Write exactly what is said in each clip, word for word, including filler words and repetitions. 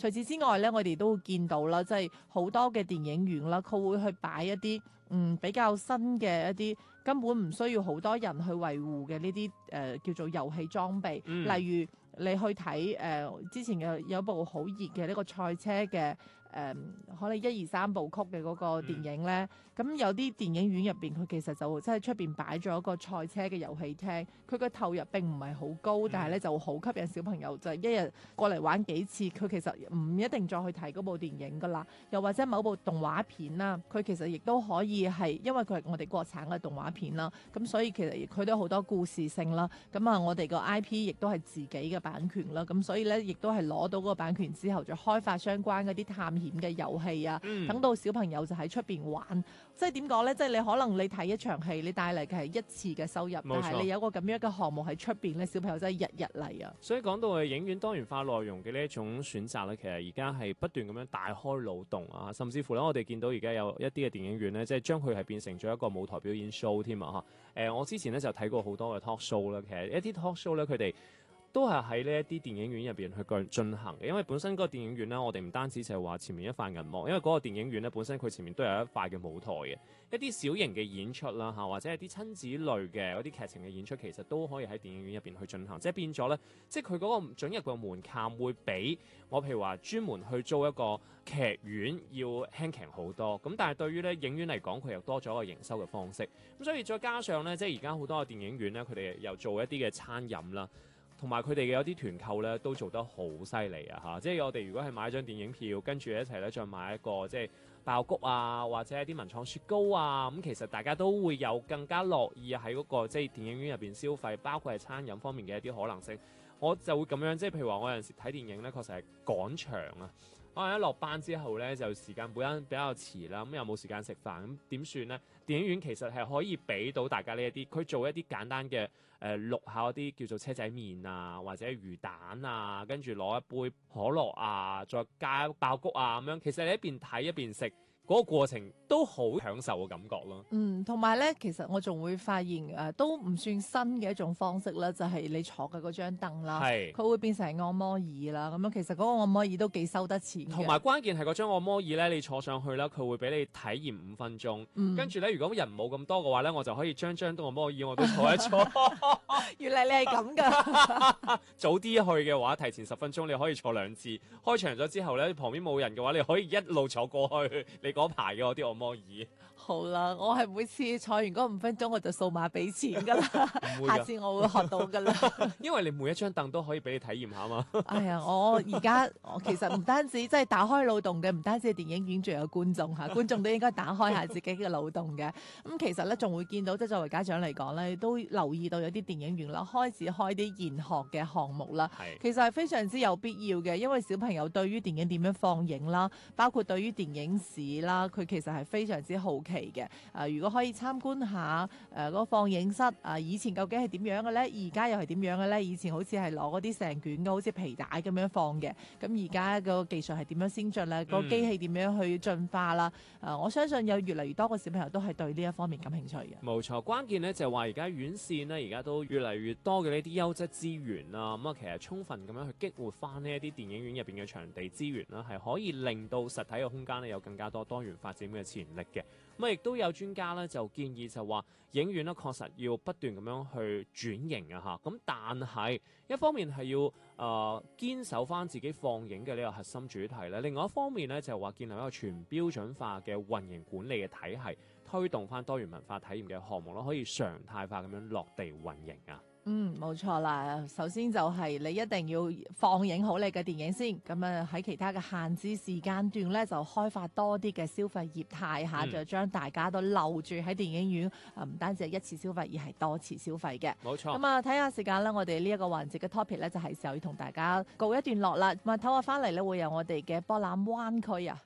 除此之外咧，我哋都會見到啦，即係好多嘅電影院啦，佢會去擺一啲嗯比較新嘅一啲根本唔需要好多人去維護嘅呢啲誒叫做遊戲裝備， 嗯例如你去睇誒、呃、之前嘅有部好熱嘅呢個賽車嘅誒、呃、可能一二三部曲嘅嗰個電影咧，咁、嗯、有啲電影院入邊佢其實就即係出邊擺咗一個賽車嘅遊戲廳，佢個投入並唔係好高，但係咧就好吸引小朋友，就係、一日過嚟玩幾次，佢其實唔一定再去睇嗰部電影噶啦。又或者某部動畫片啦，佢其實亦都可以係因為佢係我哋國產嘅動畫片啦，咁所以其實佢都好多故事性啦。咁啊，我哋個 I P 亦都係自己嘅版權啦，咁所以咧亦都係攞到嗰個版權之後，再開發相關嗰啲探險嘅遊戲啊， 嗯等到小朋友就喺出邊玩。即係點講咧？即係你可能你睇一場戲，你帶嚟嘅係一次嘅收入，但係你有個咁樣嘅項目喺出邊咧，小朋友真係日日嚟啊！ 所以講到嘅影院多元化內容嘅呢一種選擇咧，其實而家係不斷咁樣大開腦洞啊，甚至乎咧，我哋見到而家有一啲嘅電影院咧，即係將佢係變成咗一個舞台表演 show 添啊！嚇，誒，我之前咧就睇過好多嘅 talk show 啦，其實一啲 talk show 咧，佢哋都係喺呢一啲電影院入邊去進行嘅，因為本身嗰個電影院咧，我哋唔單止就係話前面一塊銀幕，因為嗰個電影院咧本身佢前面都有一塊嘅舞台嘅，一啲小型嘅演出啦嚇，或者係啲親子類嘅嗰啲劇情嘅演出，其實都可以喺電影院入邊去進行，即係變咗咧，即係佢嗰個准入嘅門檻會比我譬如話專門去租一個劇院要輕鬆好多，咁但係對於咧影院嚟講，佢又多咗一個營收嘅方式，咁所以再加上咧，即係而家好多嘅電影院咧，佢哋又做一啲嘅餐飲啦。同埋佢哋嘅有啲團購咧都做得好犀利啊！嚇，即係我哋如果係買一張電影票，跟住一齊咧再買一個即係爆谷啊，或者一啲文創雪糕啊，咁其實大家都會有更加樂意喺嗰個即係電影院入邊消費，包括係餐飲方面嘅一啲可能性。我就會咁樣，即係譬如話我有陣時睇電影咧，確實係趕場啊！可能一落班之後咧，就時間本身比較遲啦，咁又冇時間食飯，咁點算咧？電影院其實係可以俾到大家呢一啲，佢做一啲簡單嘅誒淥下嗰啲叫做車仔麵啊，或者魚蛋啊，跟住攞一杯可樂啊，再加爆谷啊咁樣。其實你一邊睇一邊食。嗰個過程都好享受嘅感覺咯。 嗯，同埋咧，其實我仲會發現誒、呃，都唔算新嘅一種方式啦，就係、是、你坐嘅嗰張凳啦，佢會變成按摩椅啦。咁樣其實嗰個按摩椅都幾收得錢嘅。 同埋關鍵係嗰張按摩椅咧，你坐上去啦，佢會俾你體驗五分鐘。嗯、跟住咧，如果人冇咁多嘅話咧，我就可以將張按摩椅我都坐一坐。 原來你係咁㗎。 早啲去嘅話，提前十分鐘你可以坐兩次。開場咗之後咧，旁邊冇人嘅話，你可以一路坐過去。你嗰排嘅我啲按摩椅。 好啦，我係每次坐完嗰五分鐘我就掃碼俾錢噶啦，下次我會學到噶啦。 因為你每一張凳都可以俾你體驗下嘛。 哎呀，我而家我其實唔單止即係打開腦洞嘅，唔單止係電影院，仲有觀眾嚇，觀眾都應該打開下自己嘅腦洞嘅。咁、嗯、其實咧仲會見到，即係作為家長嚟講咧，都留意到有啲電影院啦，開始開啲研學嘅項目啦。 係其實係非常之有必要嘅，因為小朋友對於電影點樣放映啦，包括對於電影史啦，佢其實係非常之好奇嘅。誒、呃，如果可以參觀下誒嗰、呃那個放映室，啊、呃，以前究竟係點樣嘅咧？而家又係點樣嘅咧？以前好似係攞嗰啲成卷嘅，好似皮帶咁樣放嘅。咁而家個技術係點樣先進咧？個機器點樣去進化啦？誒、呃，我相信有越嚟越多嘅小朋友都係對呢一方面感興趣嘅。 冇錯，關鍵咧就係話而家院線咧，而家都越嚟越多嘅呢啲優質資源啦。咁啊，其實充分咁樣去激活翻呢一啲電影院入邊嘅場地資源啦，係可以令到實體嘅空間咧有更加多多元發展嘅潛力嘅。咁啊，亦都有專家咧就建議就話，影院咧確實要不斷咁樣去轉型啊嚇。咁但係一方面係要誒、呃、堅守翻自己放映嘅呢個核心主題咧，另外一方面咧就係話建立一個全標準化嘅運營管理嘅體系，推動翻多元文化體驗嘅項目咯，可以常態化咁樣落地運營啊。 嗯，冇錯啦。首先就係你一定要放映好你嘅電影先，咁啊喺其他嘅限制時間段咧，就開發多啲嘅消費業態下，就將大家都留住喺電影院，啊唔單止係一次消費，而係多次消費嘅。 冇錯。 咁啊睇下時間啦，我哋呢一個環節嘅 topic 咧，就係時候要同大家告一段落啦。咁啊唞下翻嚟咧，會有我哋嘅博覽灣區啊。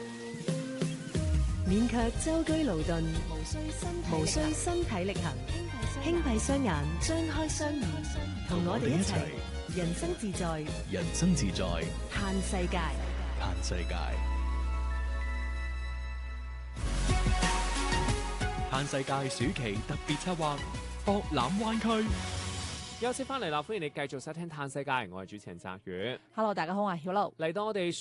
免卻舟車勞頓，無需身無需身體力行，輕閉雙眼，張開雙耳，同我哋一齊人生自在， 人生自在， 嘆世界， 嘆世界，嘆世界暑期特別策劃博覽灣區。 休息翻嚟啦，歡迎你繼續收聽《嘆世界》，我係主持人澤宇。 Hello， 大家好，我係曉露。 嚟到我哋